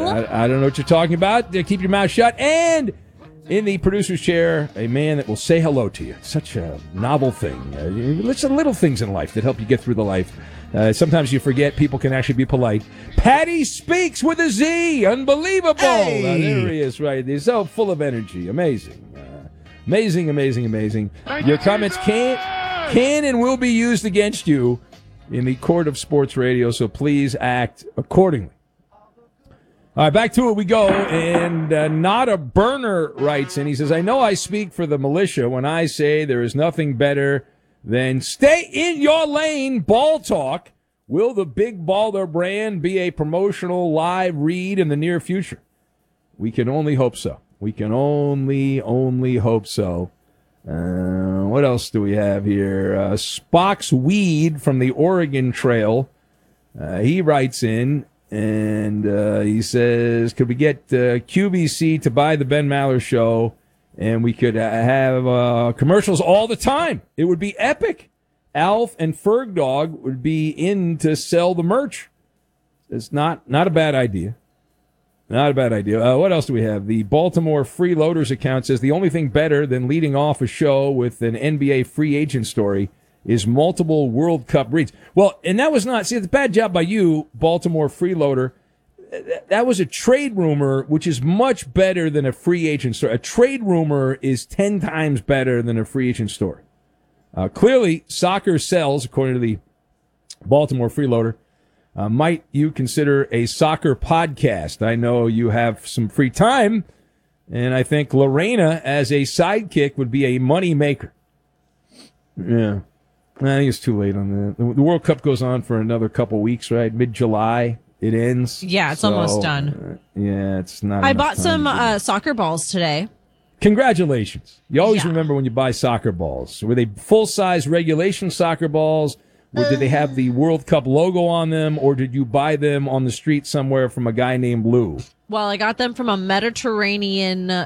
I don't know what you're talking about. Keep your mouth shut. And in the producer's chair, a man that will say hello to you. Such a novel thing. It's the little things in life that help you get through the life. Sometimes you forget people can actually be polite. Patty Speaks with a Z. Unbelievable. Hey. There he is, right. He's so full of energy. Amazing. Amazing. Your comments can and will be used against you in the court of sports radio, so please act accordingly. All right, back to it we go. And Not a Burner writes in. He says, I know I speak for the militia when I say there is nothing better than stay in your lane ball talk. Will the Big Baller brand be a promotional live read in the near future? We can only hope so. We can only hope so. What else do we have here? Spock's Weed from the Oregon Trail. He writes in, and he says, could we get QVC to buy the Ben Maller Show, and we could have commercials all the time? It would be epic. Alf and Ferg Dog would be in to sell the merch. It's not a bad idea. Not a bad idea. What else do we have? The Baltimore Freeloaders account says the only thing better than leading off a show with an NBA free agent story is multiple World Cup reads. Well, and that was not, see, it's a bad job by you, Baltimore Freeloader. That was a trade rumor, which is much better than a free agent story. A trade rumor is 10 times better than a free agent story. Clearly, soccer sells, according to the Baltimore Freeloader. Might you consider a soccer podcast? I know you have some free time, and I think Lorena as a sidekick would be a money maker. Yeah. I think it's too late on that. The World Cup goes on for another couple weeks, right? Mid-July, it ends. Yeah, it's almost done. Yeah, it's not. I bought some soccer balls today. Congratulations. You always remember when you buy soccer balls. Were they full-size regulation soccer balls? Or did they have the World Cup logo on them, or did you buy them on the street somewhere from a guy named Lou? Well, I got them from a Mediterranean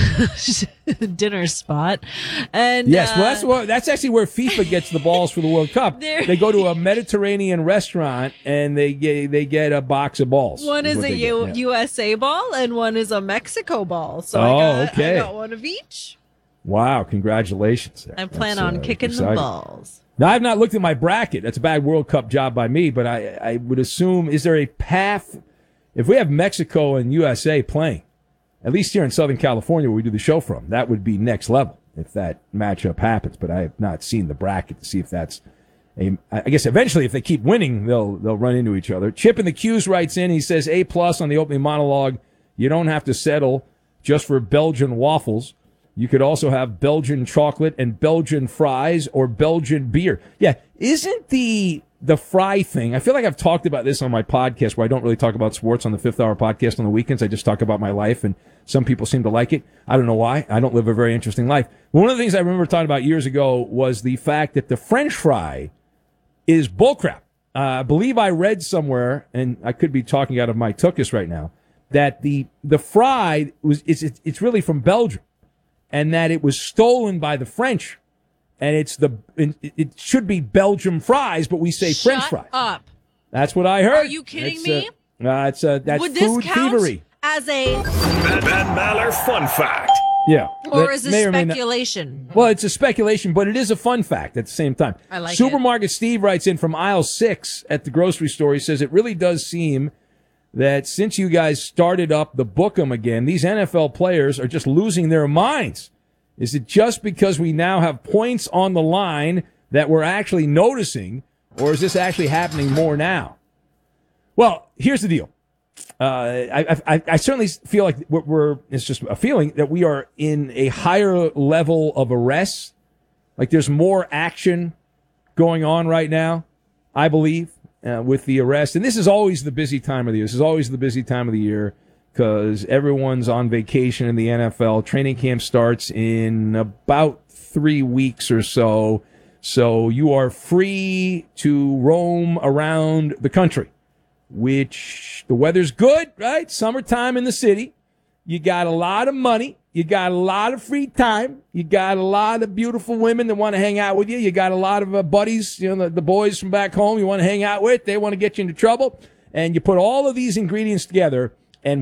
dinner spot. And yes, well, that's actually where FIFA gets the balls for the World Cup. They go to a Mediterranean restaurant and they get a box of balls. One is a USA ball and one is a Mexico ball. So I got one of each. Wow, congratulations. I plan on kicking the balls. Now, I've not looked at my bracket. That's a bad World Cup job by me, but I would assume, is there a path? If we have Mexico and USA playing, at least here in Southern California where we do the show from, that would be next level if that matchup happens. But I have not seen the bracket to see if that's I guess eventually if they keep winning, they'll run into each other. Chip in the Q's writes in, he says, A+ on the opening monologue. You don't have to settle just for Belgian waffles. You could also have Belgian chocolate and Belgian fries or Belgian beer. Yeah, isn't the fry thing, I feel like I've talked about this on my podcast where I don't really talk about sports on the Fifth Hour podcast on the weekends. I just talk about my life, and some people seem to like it. I don't know why. I don't live a very interesting life. One of the things I remember talking about years ago was the fact that the French fry is bullcrap. I believe I read somewhere, and I could be talking out of my tuchus right now, that the fry it's really from Belgium. And that it was stolen by the French, and it should be Belgium fries, but we say French fries. Shut up! That's what I heard. Are you kidding me? That's Would food this count thievery. As a Ben Maller fun fact? Yeah, or is this speculation? Well, it's a speculation, but it is a fun fact at the same time. I like Supermarket Steve writes in from aisle 6 at the grocery store. He says it really does seem that since you guys started up the Book'em again, these NFL players are just losing their minds. Is it just because we now have points on the line that we're actually noticing, or is this actually happening more now? Well, here's the deal. I certainly feel like it's just a feeling that we are in a higher level of arrests. Like there's more action going on right now, I believe. With the arrest. And this is always the busy time of the year. This is always the busy time of the year because everyone's on vacation in the NFL. Training camp starts in about 3 weeks or so. So you are free to roam around the country, which the weather's good, right? Summertime in the city. You got a lot of money. You got a lot of free time. You got a lot of beautiful women that want to hang out with you. You got a lot of buddies, the boys from back home you want to hang out with. They want to get you into trouble. And you put all of these ingredients together,